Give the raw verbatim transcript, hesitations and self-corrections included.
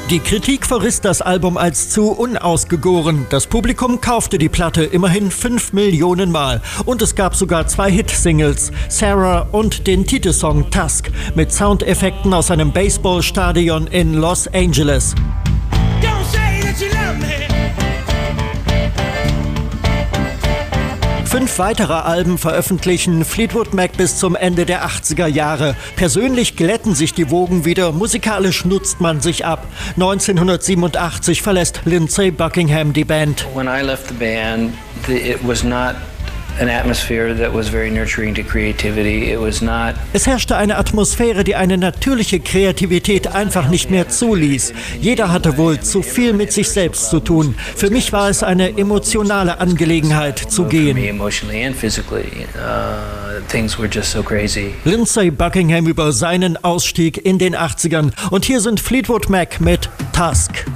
Die Kritik verriss das Album als zu unausgegoren. Das Publikum kaufte die Platte immerhin fünf Millionen Mal. Und es gab sogar zwei Hit-Singles, Sarah und den Titelsong Tusk, mit Soundeffekten aus einem Baseballstadion in Los Angeles. Fünf weitere Alben veröffentlichen Fleetwood Mac bis zum Ende der achtziger Jahre. Persönlich glätten sich die Wogen wieder, musikalisch nutzt man sich ab. neunzehnhundertsiebenundachtzig verlässt Lindsey Buckingham die Band. When I left the band, it was not an atmosphere that was very nurturing to creativity. It was not. Es herrschte eine Atmosphäre, die eine natürliche Kreativität einfach nicht mehr zuließ. Jeder hatte wohl zu viel mit sich selbst zu tun. Für mich war es eine emotionale Angelegenheit zu gehen. Lindsey Buckingham über seinen Ausstieg in den achtzigern. Und hier sind Fleetwood Mac mit Tusk.